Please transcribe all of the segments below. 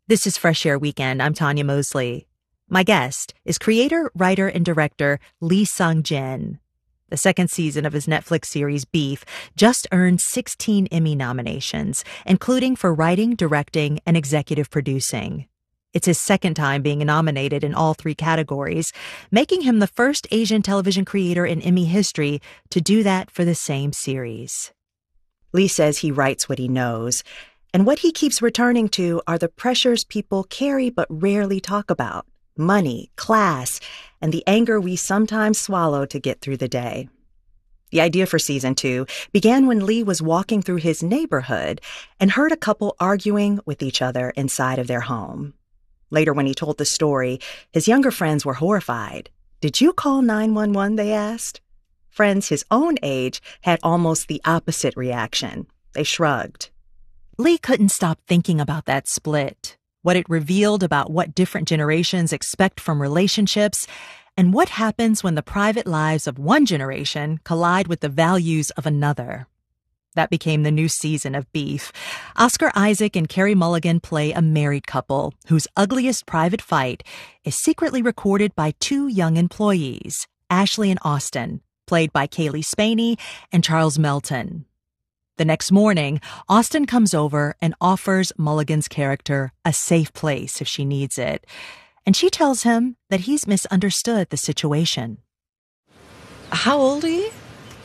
This is Fresh Air Weekend. I'm Tanya Mosley. My guest is creator, writer, and director Lee Sung-jin. The second season of his Netflix series Beef just earned 16 Emmy nominations, including for writing, directing, and executive producing. It's his second time being nominated in all three categories, making him the first Asian television creator in Emmy history to do that for the same series. Lee says he writes what he knows, and what he keeps returning to are the pressures people carry but rarely talk about: money, class, and the anger we sometimes swallow to get through the day. The idea for season 2 began when Lee was walking through his neighborhood and heard a couple arguing with each other inside of their home. Later, when he told the story, his younger friends were horrified. "Did you call 911?" they asked. Friends his own age had almost the opposite reaction. They shrugged. Lee couldn't stop thinking about that split, what it revealed about what different generations expect from relationships, and what happens when the private lives of one generation collide with the values of another. That became the new season of Beef. Oscar Isaac and Carey Mulligan play a married couple whose ugliest private fight is secretly recorded by two young employees, Ashley and Austin, played by Kaylee Spaney and Charles Melton. The next morning, Austin comes over and offers Mulligan's character a safe place if she needs it. And she tells him that he's misunderstood the situation. How old are you?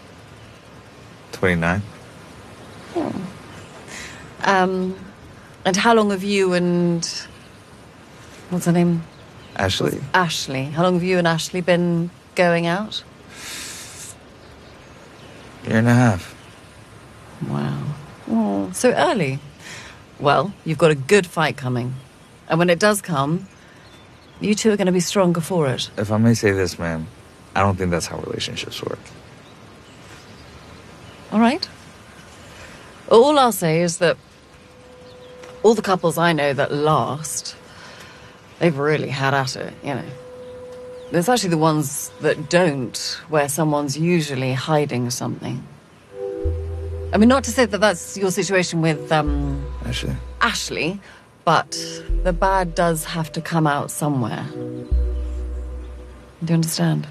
29. And how long have you and... what's her name? Ashley. Ashley. How long have you and Ashley been going out? Year and a half. Wow. Oh, so early. Well, you've got a good fight coming. And when it does come, you two are going to be stronger for it. If I may say this, ma'am, I don't think that's how relationships work. All right. All I'll say is that all the couples I know that last, they've really had at it, you know. It's actually the ones that don't, where someone's usually hiding something. I mean, not to say that that's your situation with, Ashley, but the bad does have to come out somewhere. Do you understand?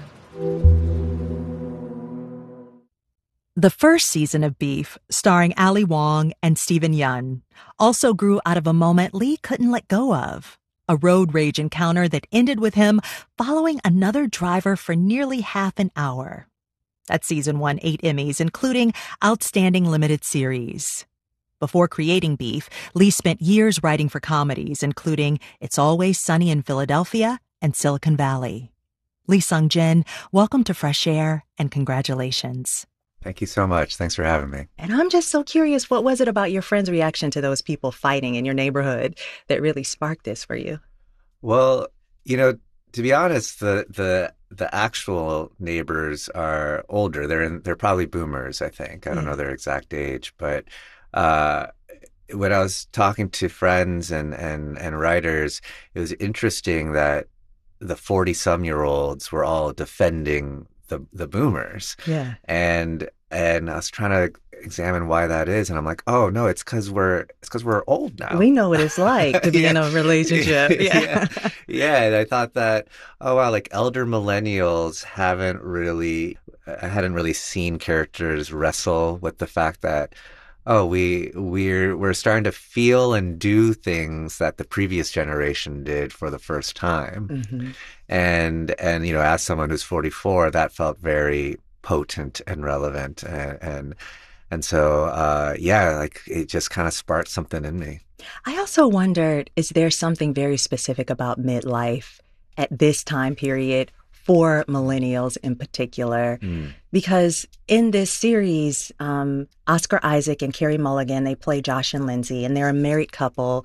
The first season of Beef, starring Ali Wong and Steven Yeun, also grew out of a moment Lee couldn't let go of. A road rage encounter that ended with him following another driver for nearly half an hour. That season won 8 Emmys, including Outstanding Limited Series. Before creating Beef, Lee spent years writing for comedies, including It's Always Sunny in Philadelphia and Silicon Valley. Lee Sung-jin, welcome to Fresh Air, and congratulations. Thank you so much. Thanks for having me. And I'm just so curious, what was it about your friend's reaction to those people fighting in your neighborhood that really sparked this for you? Well, you know, to be honest, the actual neighbors are older. They're probably boomers, I think. I don't know their exact age, but when I was talking to friends and writers, it was interesting that the 40-some-year-olds were all defending the boomers. Yeah. And I was trying to examine why that is, and I'm like, oh no, it's because we're old now. We know what it's like to be in a relationship. Yeah. And I thought that, oh wow, like elder millennials hadn't really seen characters wrestle with the fact that, oh, we're starting to feel and do things that the previous generation did for the first time. Mm-hmm. And you know, as someone who's 44, that felt very potent and relevant, and so like it just kind of sparked something in me. I also wondered, is there something very specific about midlife at this time period for millennials in particular? Because in this series, Oscar Isaac and Carey Mulligan, they play Josh and Lindsay, and they're a married couple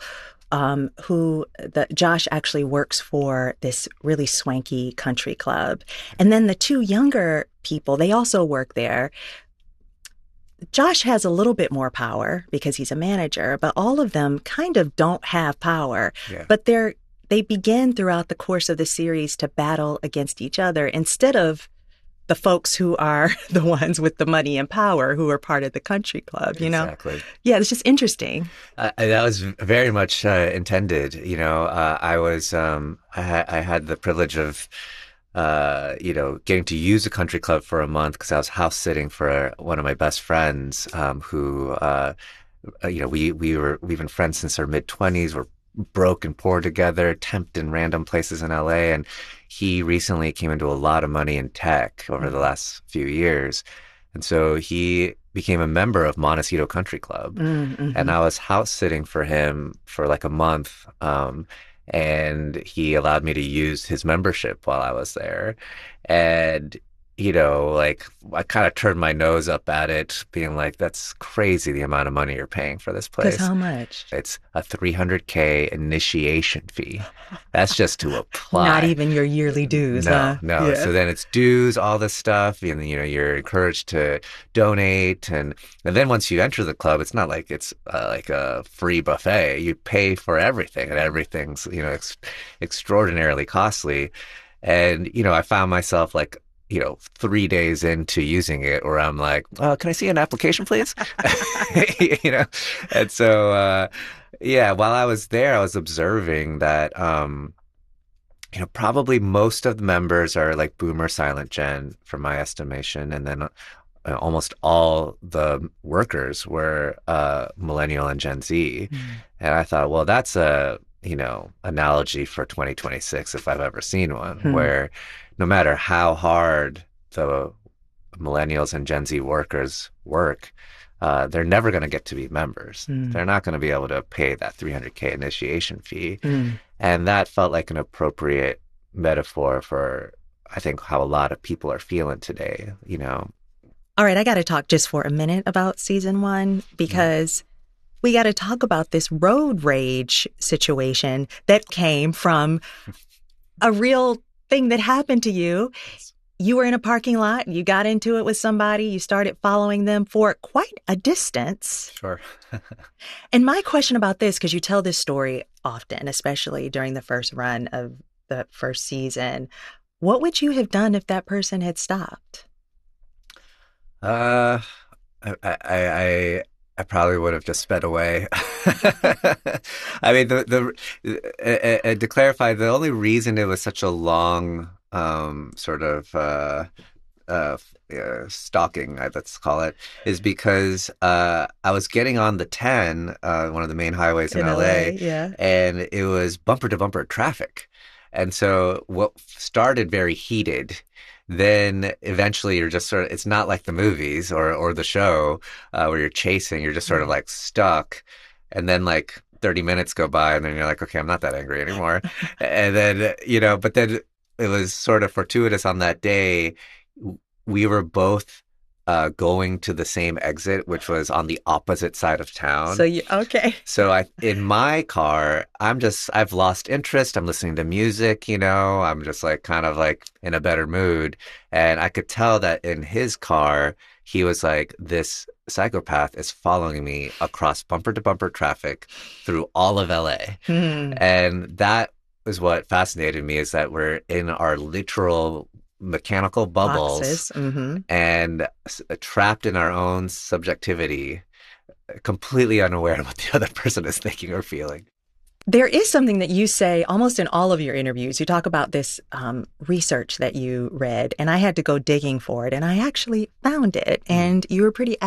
Josh actually works for this really swanky country club. And then the two younger people, they also work there. Josh has a little bit more power because he's a manager, but all of them kind of don't have power. Yeah. But they begin throughout the course of the series to battle against each other instead of the folks who are the ones with the money and power who are part of the country club, you know? Exactly. Yeah, it's just interesting. That was very much intended. I had the privilege of, getting to use a country club for a month because I was house sitting for one of my best friends who, we've been friends since our mid-20s. We're broke and poor together, temped in random places in LA. And he recently came into a lot of money in tech over the last few years. And so he became a member of Montecito Country Club. Mm-hmm. And I was house sitting for him for like a month. And he allowed me to use his membership while I was there. And I kind of turned my nose up at it, being like, that's crazy the amount of money you're paying for this place. Because how much? It's a $300K initiation fee. That's just to apply. Not even your yearly dues, huh? No. Yeah. So then it's dues, all this stuff, and you're encouraged to donate, and then once you enter the club, it's not like it's like a free buffet. You pay for everything, and everything's extraordinarily costly. And I found myself like, 3 days into using it, where I'm like, can I see an application, please? And so, while I was there, I was observing that, probably most of the members are like Boomer, Silent Gen, from my estimation. And then almost all the workers were Millennial and Gen Z. Mm. And I thought, well, that's a, analogy for 2026, if I've ever seen one, where no matter how hard the millennials and Gen Z workers work, they're never going to get to be members. They're not going to be able to pay that $300K initiation fee. And that felt like an appropriate metaphor for, I think, how a lot of people are feeling today, All right, I got to talk just for a minute about season 1, because we got to talk about this road rage situation that came from a real thing that happened to you. You were in a parking lot, you got into it with somebody, you started following them for quite a distance. Sure. And my question about this, because you tell this story often, especially during the first run of the first season, what would you have done if that person had stopped? I probably would have just sped away. I mean, to clarify, the only reason it was such a long stalking, let's call it, is because I was getting on the 10, one of the main highways in LA, and it was bumper to bumper traffic. And so what started very heated, then eventually you're just it's not like the movies or the show where you're chasing, you're just sort of like stuck. And then like 30 minutes go by and then you're like, okay, I'm not that angry anymore. And then, but then it was sort of fortuitous on that day. We were both going to the same exit, which was on the opposite side of town. Okay. So in my car, I've lost interest. I'm listening to music, I'm just like kind of like in a better mood. And I could tell that in his car, he was like, this psychopath is following me across bumper to bumper traffic through all of LA. And that is what fascinated me, is that we're in our literal mechanical bubbles and trapped in our own subjectivity, completely unaware of what the other person is thinking or feeling. There is something that you say almost in all of your interviews. You talk about this research that you read, and I had to go digging for it, and I actually found it. And you were pretty